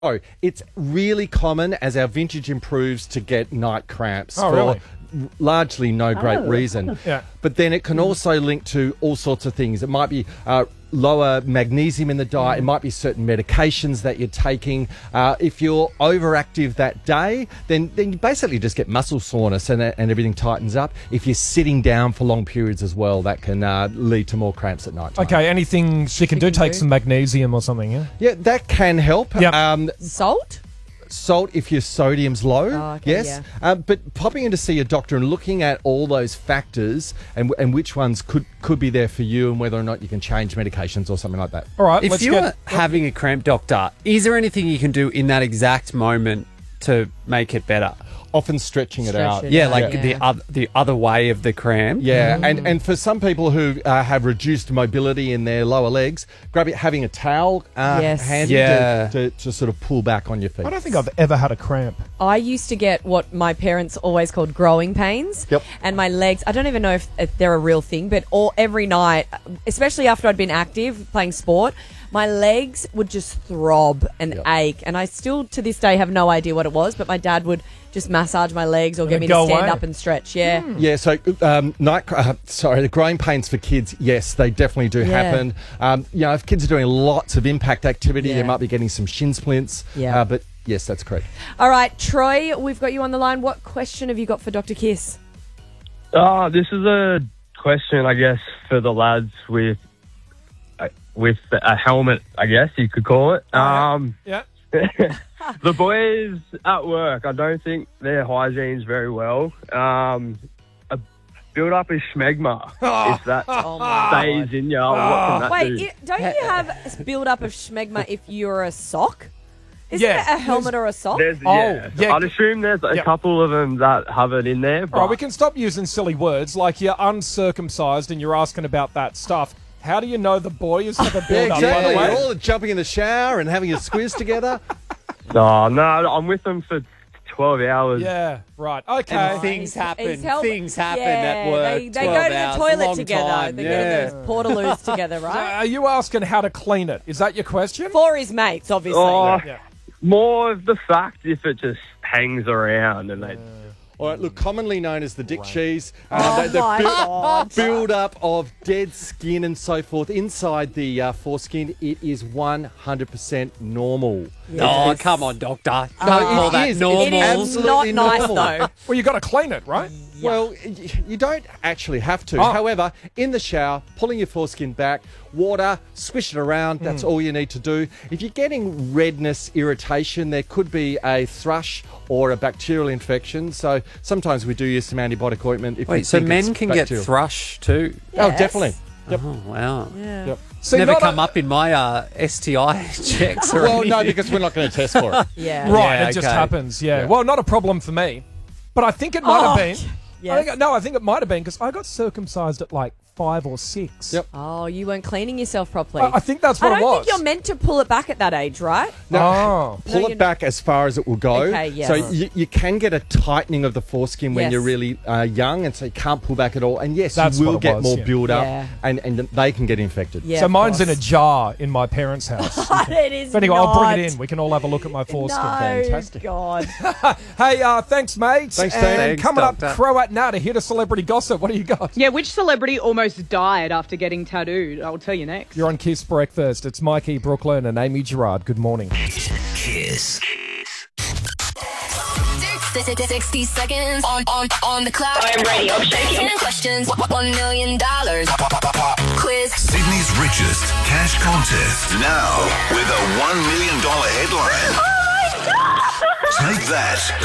Oh, it's really common as our vintage improves to get night cramps for really? largely no great reason. Yeah. But then it can also link to all sorts of things. It might be lower magnesium in the diet. It might be certain medications that you're taking. If you're overactive that day, then you basically just get muscle soreness and everything tightens up. If you're sitting down for long periods as well, that can lead to more cramps at night time. Okay, anything she can do? Take some magnesium or something, yeah? Yeah, that can help. Yep. Salt? Salt if your sodium's low, Oh, okay, yes. But popping in to see a doctor and looking at all those factors and which ones could be there for you and whether or not you can change medications or something like that. All right, If you're having a cramp, doctor, is there anything you can do in that exact moment to make it better? Often stretching it out. Yeah, like the other way of the cramp. Yeah, and for some people who have reduced mobility in their lower legs, having a towel handy to sort of pull back on your feet. I don't think I've ever had a cramp. I used to get what my parents always called growing pains. Yep. And my legs, I don't even know if they're a real thing, but every night, especially after I'd been active playing sport, my legs would just throb and ache. And I still, to this day, have no idea what it was, but my dad would just massage my legs or get me to stand up and stretch. Yeah. Yeah, so the growing pains for kids, yes, they definitely do happen. If kids are doing lots of impact activity, they might be getting some shin splints. Yeah. But yes, that's correct. All right, Troy, we've got you on the line. What question have you got for Dr. Kiss? This is a question, I guess, for the lads with a helmet, I guess you could call it. Yeah. The boys at work, I don't think their hygiene's very well. A build-up of schmegma, if that stays in you, what can that do? Don't you have a build-up of schmegma if you're a sock? Isn't Yeah. it a helmet or a sock? I'd assume there's a couple of them that have it in there. But All right, we can stop using silly words like you're uncircumcised and you're asking about that stuff. How do you know the boys have a build-up, by the You're way? all jumping in the shower and having a squiz together. No, I'm with them for 12 hours. Yeah, right. Okay. And things happen. Things happen at work. They go to the hours, toilet long together. time. They go to those portaloos together, So right? are you asking how to clean it? Is that your question? For his mates, obviously. More of the fact if it just hangs around and they... All right, look, commonly known as the dick cheese, Oh my God. build up of dead skin and so forth inside the foreskin, it is 100% normal. Oh, come on, doctor. Don't No, call it that is. normal. It is Absolutely not nice, normal. though. Well, you got to clean it, right? Well, you don't actually have to. Oh. However, in the shower, pulling your foreskin back, water, swish it around, that's all you need to do. If you're getting redness, irritation, there could be a thrush or a bacterial infection. So sometimes we do use some antibiotic ointment. If we Wait, so think it's men can get bacterial. thrush too? Oh, Yes. definitely. Oh, wow. Yeah. Yep. See, Never not come a- up in my STI checks or Well, anything. no, because we're not going to test for it. Yeah. Right, Yeah, it just okay. happens, yeah. Yeah. Well, not a problem for me. But I think it might have been. Yes. I think it might have been because I got circumcised at like 5 or 6. Yep. Oh, you weren't cleaning yourself properly. I think that's what I it don't was. think you're meant to pull it back at that age, right? Oh. Pull No, it you're back as far as it will go. Okay, yes. So you can get a tightening of the foreskin when Yes. you're really young, and so you can't pull back at all. And yes, That's you will what it get was, more yeah. build up, Yeah. and they can get infected. Yeah. So of mine's in a course. jar in my parents' house. It is But anyway, I'll bring it not. in. We can all have a look at my foreskin. No, Fantastic. God. Hey, thanks, mate. Thanks, and Steve. Thanks, coming up, Doctor. Croat now to hit a celebrity gossip. What do you got? Yeah, which celebrity almost died after getting tattooed? I'll tell you next. You're on Kiss Breakfast. It's Mikey Brooklyn and Amy Gerard. Good morning. Kiss. 60 seconds on the clock. I'm ready. I'm shaking. 10 questions. $1 million. Quiz. Sydney's richest cash contest. Now with a $1 million headline. Oh my God! Take that.